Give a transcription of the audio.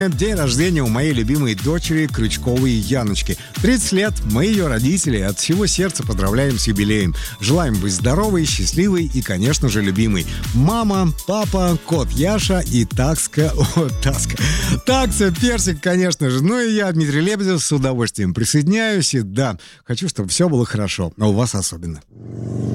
День рождения у моей любимой дочери Крючковой Яночки. 30 лет, мы ее родители. От всего сердца поздравляем с юбилеем. Желаем быть здоровой, счастливой и, конечно же, любимой. Мама, папа, кот Яша и Такска... Такса, Персик, конечно же. Ну и я, Дмитрий Лебедев, с удовольствием присоединяюсь. И да, хочу, чтобы все было хорошо. А у вас особенно.